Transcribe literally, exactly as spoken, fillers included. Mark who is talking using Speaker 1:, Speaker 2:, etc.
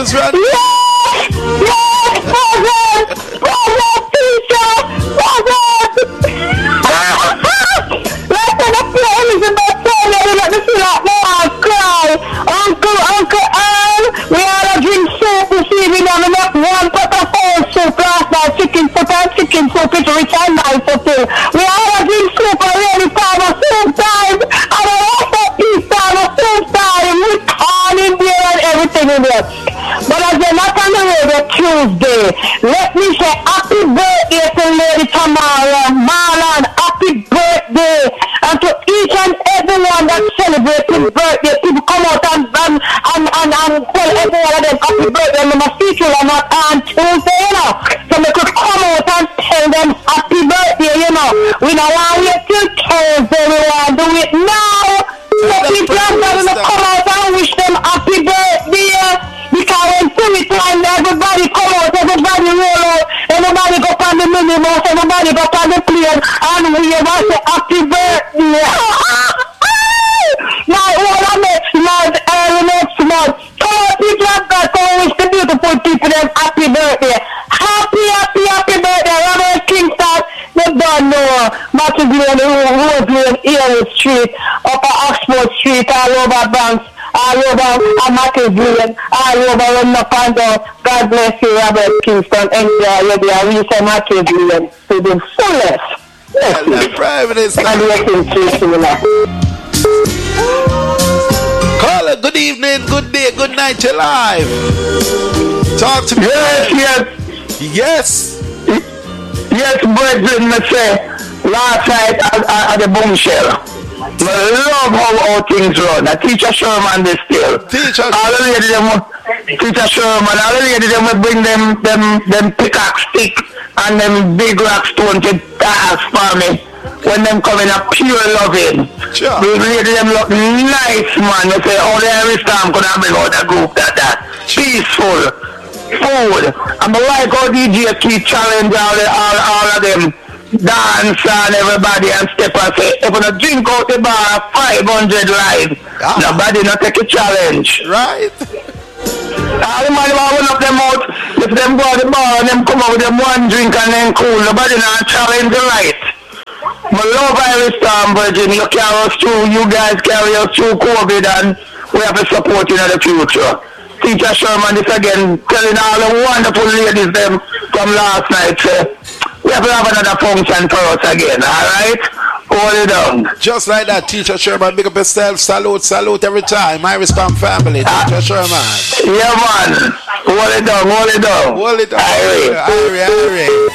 Speaker 1: Yes! Yes! Present! Present, teacher! Present! Let's have a play Elizabeth Taylor. Let me see that more cry. Uncle, Uncle Earl, we all a drink soup this evening and we make one pot of whole soup last night. Chicken soup and chicken soup is rich and nice to feel. We all a drink soup and really time of soup time. And I also eat time of soup time with corn in there and everything in there. But as you're not on the radio Tuesday, let me say happy birthday to Lady Tamara. Marlon, happy birthday. And to each and everyone that celebrates his birthday, people come out and, and, and, and, and tell everyone of them happy birthday. And they must feature them on Tuesday, you know. So they could come out and tell them happy birthday, you know. We don't want to wait till Tuesday, we want to do it now. So people are going to come out and wish them happy birthday. Because when spirit time, everybody come out, everybody roll out, everybody go on the minibus, everybody go on the plane, and we ever say happy birthday. Now, all of next month, early next month, come on, people have got to wish the beautiful people them happy birthday. Happy, happy, happy birthday. Robert Kingston, they don't know. Matthew Glen, Rose Lane, Erie Street, Upper Oxford Street, all over Bronx. All over Matthew Glen, all over when up and down. God bless you, Robert Kingston. Enjoy your day. We say Matthew Glen to the fullest.
Speaker 2: Hello, Prime Minister.
Speaker 1: And welcome to
Speaker 2: Caller, good evening, good day, good night, you're live. Talk to me.
Speaker 1: Yes, yes.
Speaker 2: Yes.
Speaker 1: Yes, brethren, me say, last night at, at, at the bombshell. I love how, how things run. A teacher Sherman this still.
Speaker 2: Teacher
Speaker 1: all the lady them, teacher Sherman, all the lady them will bring them them them pickaxe stick and them big rock stone to ask for me. When them come in a pure loving.
Speaker 2: Sure.
Speaker 1: The lady them look nice, man. They say, oh, every time could have been out a group that that. Peaceful. Food. And I like how D J keep challenge all, the, all, all of them. Dance and everybody and step and say, if you drink out the bar five hundred live, ah. Nobody not take a challenge.
Speaker 2: Right.
Speaker 1: All the money will up them out. If them go to the bar and them come out with them one drink and then cool, nobody not challenge the light. But love Irish Storm Virgin, you carry us through, you guys carry us through COVID and we have to support you in the future. Teacher Sherman this again, telling all the wonderful ladies them from last night, say, we have to have another function for us again, alright? Hold it down.
Speaker 2: Just like that, Teacher Sherman, big up yourself, salute, salute every time. My Spam family, uh, Teacher Sherman.
Speaker 1: Yeah, man. Hold it down, hold it down.
Speaker 2: Hold it down.
Speaker 1: Irie.
Speaker 2: Irie, Irie.